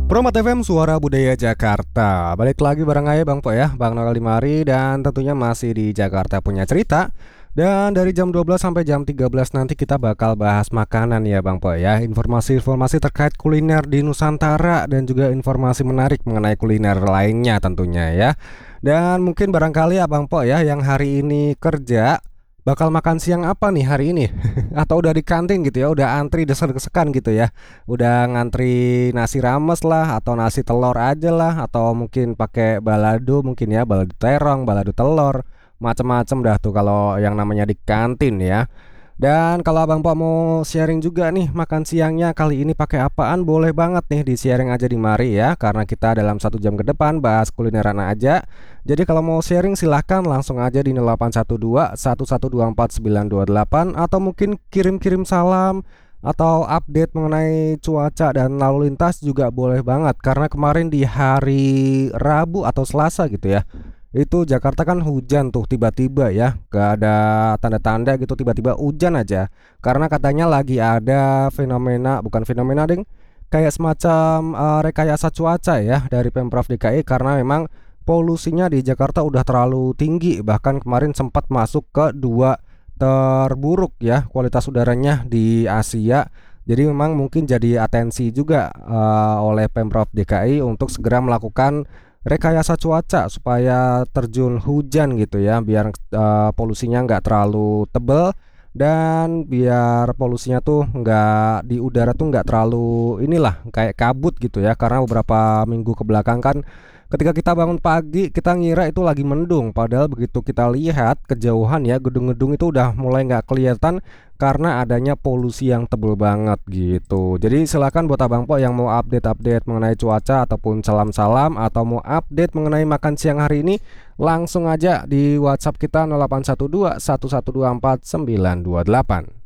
Promat FM Suara Budaya Jakarta. Balik lagi bareng aja Bang Po ya, Bang Noel Dimari, dan tentunya masih di Jakarta Punya Cerita. Dan dari jam 12 sampai jam 13 nanti kita bakal bahas makanan ya Bang Po ya. Informasi-informasi terkait kuliner di Nusantara dan juga informasi menarik mengenai kuliner lainnya tentunya ya. Dan mungkin barangkali ya Bang Po ya yang hari ini kerja bakal makan siang apa nih hari ini? Atau udah di kantin gitu ya, udah antri desek-desekan gitu ya. Udah ngantri nasi rames lah atau nasi telur aja lah atau mungkin pakai balado mungkin ya, balado terong, balado telur, macem-macem dah tuh kalau yang namanya di kantin ya. Dan kalau Abang Po mau sharing juga nih makan siangnya kali ini pakai apaan, boleh banget nih di sharing aja di mari ya. Karena kita dalam 1 jam ke depan bahas kulineran aja. Jadi kalau mau sharing silahkan langsung aja di 0812 1124 928 atau mungkin kirim-kirim salam atau update mengenai cuaca dan lalu lintas juga boleh banget. Karena kemarin di hari Rabu atau Selasa gitu ya, itu Jakarta kan hujan tuh tiba-tiba ya, gak ada tanda-tanda gitu, tiba-tiba hujan aja. Karena katanya lagi ada fenomena, bukan fenomena ding, kayak semacam rekayasa cuaca ya dari Pemprov DKI. Karena memang polusinya di Jakarta udah terlalu tinggi, bahkan kemarin sempat masuk ke 2 terburuk ya kualitas udaranya di Asia. Jadi memang mungkin jadi atensi juga oleh Pemprov DKI untuk segera melakukan rekayasa cuaca supaya terjun hujan gitu ya, biar polusinya nggak terlalu tebel dan biar polusinya tuh nggak di udara tuh nggak terlalu inilah kayak kabut gitu ya. Karena beberapa minggu ke belakang kan ketika kita bangun pagi kita ngira itu lagi mendung, padahal begitu kita lihat kejauhan ya gedung-gedung itu udah mulai nggak kelihatan karena adanya polusi yang tebel banget gitu. Jadi silakan buat Abang Po yang mau update-update mengenai cuaca ataupun salam-salam atau mau update mengenai makan siang hari ini, langsung aja di WhatsApp kita 0812 1124 928.